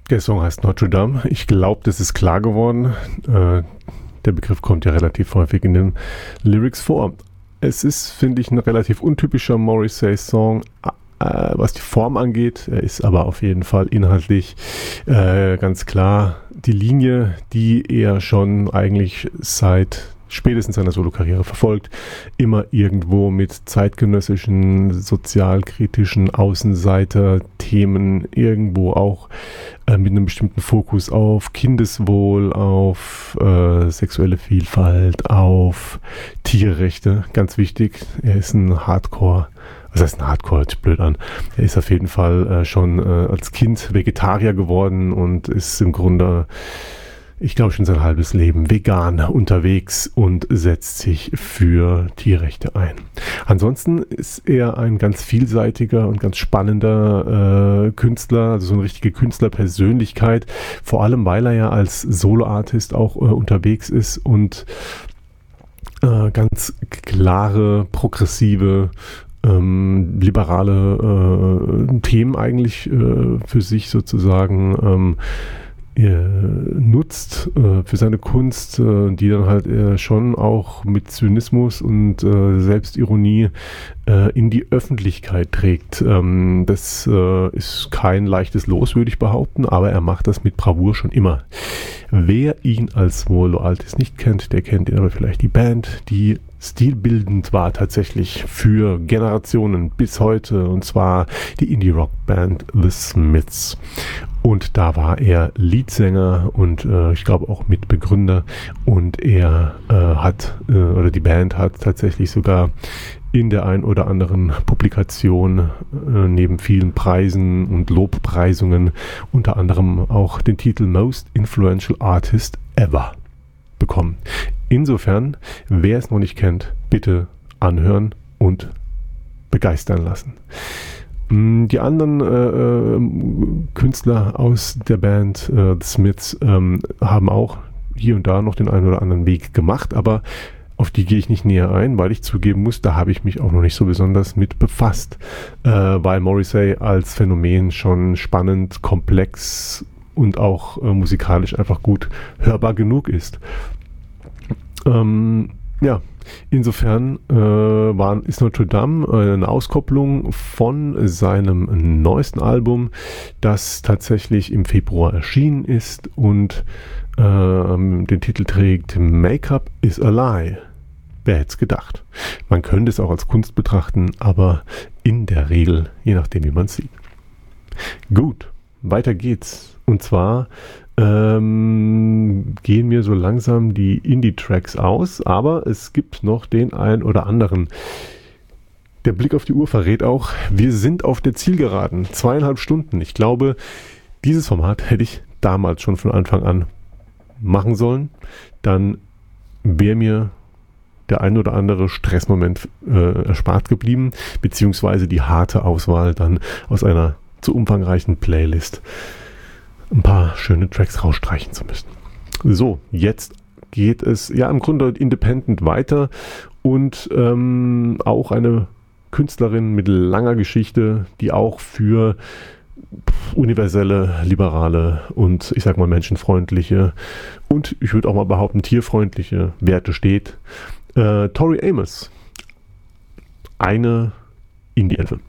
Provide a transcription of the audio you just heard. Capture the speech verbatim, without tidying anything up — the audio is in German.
Der Song heißt Notre Dame. Ich glaube, das ist klar geworden. Äh, der Begriff kommt ja relativ häufig in den Lyrics vor. Es ist, finde ich, ein relativ untypischer Morrissey-Song, äh, was die Form angeht. Er ist aber auf jeden Fall inhaltlich äh, ganz klar die Linie, die er schon eigentlich seit spätestens seiner Solokarriere verfolgt, immer irgendwo mit zeitgenössischen, sozialkritischen Außenseiter-Themen, irgendwo auch äh, mit einem bestimmten Fokus auf Kindeswohl, auf äh, sexuelle Vielfalt, auf Tierrechte, ganz wichtig. Er ist ein Hardcore, was heißt ein Hardcore, hört sich blöd an. Er ist auf jeden Fall äh, schon äh, als Kind Vegetarier geworden und ist im Grunde, ich glaube, schon sein halbes Leben vegan unterwegs und setzt sich für Tierrechte ein. Ansonsten ist er ein ganz vielseitiger und ganz spannender äh, Künstler, also so eine richtige Künstlerpersönlichkeit, vor allem weil er ja als Soloartist auch äh, unterwegs ist und äh, ganz klare, progressive, ähm, liberale äh, Themen eigentlich äh, für sich sozusagen ähm, nutzt äh, für seine Kunst, äh, die dann halt äh, schon auch mit Zynismus und äh, Selbstironie äh, in die Öffentlichkeit trägt. Ähm, das äh, ist kein leichtes Los, würde ich behaupten, aber er macht das mit Bravour schon immer. Wer ihn als Solo-Artist nicht kennt, der kennt ihn aber vielleicht die Band, die stilbildend war tatsächlich für Generationen bis heute, und zwar die Indie-Rock-Band The Smiths. Und da war er Leadsänger und äh, ich glaube auch Mitbegründer, und er äh, hat, äh, oder die Band hat tatsächlich sogar in der ein oder anderen Publikation äh, neben vielen Preisen und Lobpreisungen unter anderem auch den Titel Most Influential Artist Ever bekommen. Insofern, wer es noch nicht kennt, bitte anhören und begeistern lassen. Die anderen äh, Künstler aus der Band äh, The Smiths ähm, haben auch hier und da noch den einen oder anderen Weg gemacht, aber auf die gehe ich nicht näher ein, weil ich zugeben muss, da habe ich mich auch noch nicht so besonders mit befasst, äh, weil Morrissey als Phänomen schon spannend, komplex und auch äh, musikalisch einfach gut hörbar genug ist. Ähm, ja, insofern äh, war, ist Notre Dame äh, eine Auskopplung von seinem neuesten Album, das tatsächlich im Februar erschienen ist und äh, den Titel trägt Make-up is a Lie. Wer hätte es gedacht? Man könnte es auch als Kunst betrachten, aber in der Regel, je nachdem wie man es sieht. Gut, weiter geht's. Und zwar ähm, gehen mir so langsam die Indie-Tracks aus, aber es gibt noch den einen oder anderen. Der Blick auf die Uhr verrät auch, wir sind auf der Zielgeraden. Zweieinhalb Stunden. Ich glaube, dieses Format hätte ich damals schon von Anfang an machen sollen. Dann wäre mir der ein oder andere Stressmoment äh, erspart geblieben, beziehungsweise die harte Auswahl dann aus einer zu umfangreichen Playlist ein paar schöne Tracks rausstreichen zu müssen. So, jetzt geht es ja im Grunde independent weiter und ähm, auch eine Künstlerin mit langer Geschichte, die auch für universelle, liberale und ich sag mal menschenfreundliche und ich würde auch mal behaupten tierfreundliche Werte steht. Äh, Tori Amos. Eine Indie-Elfe.